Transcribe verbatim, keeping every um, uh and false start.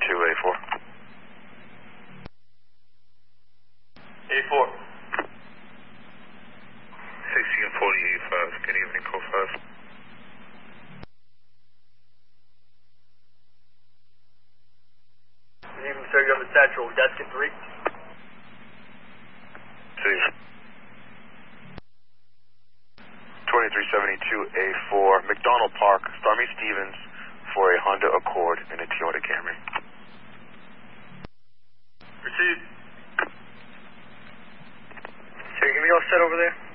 seventy-two, A four. A four. sixteen forty, A five. Good evening, call five. Good evening, sir. You're on the Central. Desk at three. Six. twenty-three seventy-two, A four. McDonald Park, Stormy Stevens for a Honda Accord and a Toyota Camry. Received. Sir, you gonna be all set over there?